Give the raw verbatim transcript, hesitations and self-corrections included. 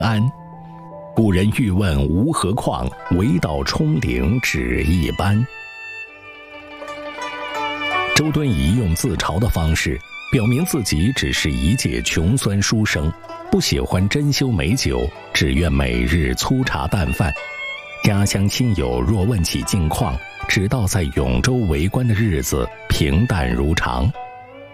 安。古人欲问无何况，唯道冲陵只一般。周敦颐用自嘲的方式表明自己只是一介穷酸书生，不喜欢珍馐美酒，只愿每日粗茶淡饭。家乡亲友若问起近况，只道在永州为官的日子平淡如常。